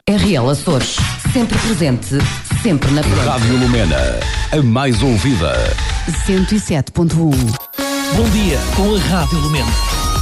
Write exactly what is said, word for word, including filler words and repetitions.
R L Açores, sempre presente, sempre na frente. Rádio Lumena, a mais ouvida. cento e sete ponto um. Bom dia com a Rádio Lumena.